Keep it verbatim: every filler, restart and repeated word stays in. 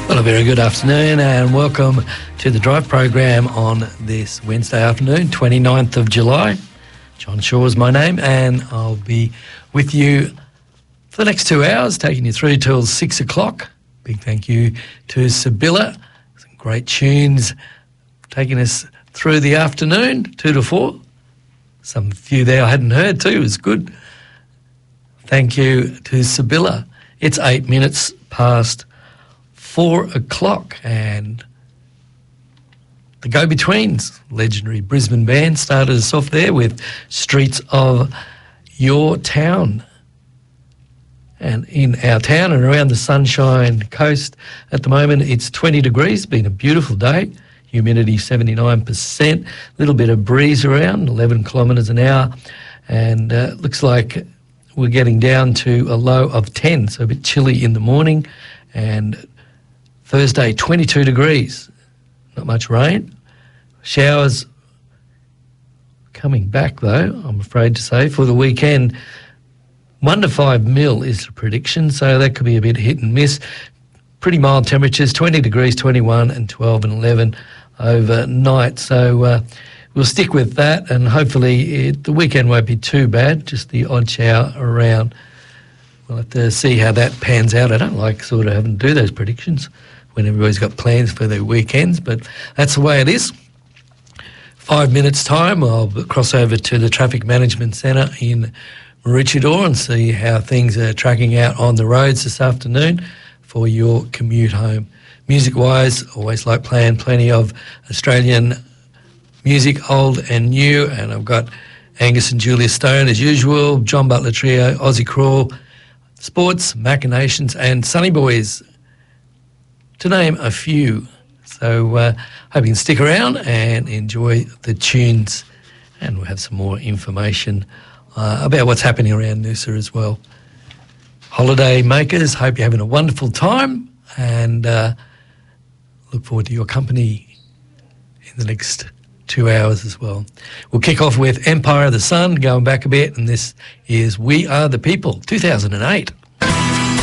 Well, a very good afternoon and welcome to the Drive program on this Wednesday afternoon, twenty-ninth of July. John Shaw is my name and I'll be with you for the next two hours, taking you through till six o'clock. Big thank you to Sibylla. Some great tunes taking us through the afternoon, two to four. Some few there I hadn't heard too, it was good. Thank you to Sibylla. It's eight minutes past four o'clock and the Go-Betweens, legendary Brisbane band, started us off there with Streets of Your Town. And in our town and around the Sunshine Coast at the moment, it's twenty degrees, been a beautiful day, humidity seventy-nine percent, a little bit of breeze around, eleven kilometres an hour, and uh, looks like we're getting down to a low of ten, so a bit chilly in the morning, and Thursday, twenty-two degrees, not much rain. Showers coming back, though, I'm afraid to say, for the weekend. One to five mil is the prediction, so that could be a bit hit and miss. Pretty mild temperatures, twenty degrees, twenty-one and twelve and eleven overnight. So uh, we'll stick with that, and hopefully it, the weekend won't be too bad, just the odd shower around. We'll have to see how that pans out. I don't like sort of having to do those predictions when everybody's got plans for their weekends, but that's the way it is. Five minutes' time, I'll cross over to the Traffic Management Centre in Maroochydore and see how things are tracking out on the roads this afternoon for your commute home. Music-wise, always like playing plenty of Australian music, old and new, and I've got Angus and Julia Stone as usual, John Butler Trio, Aussie Crawl, Sports, Machinations and Sunny Boys, to name a few. So uh, hope you can stick around and enjoy the tunes, and we'll have some more information uh, about what's happening around Noosa as well. Holiday makers, hope you're having a wonderful time, and uh, look forward to your company in the next two hours as well. We'll kick off with Empire of the Sun, going back a bit, and this is We Are the People, two thousand eight.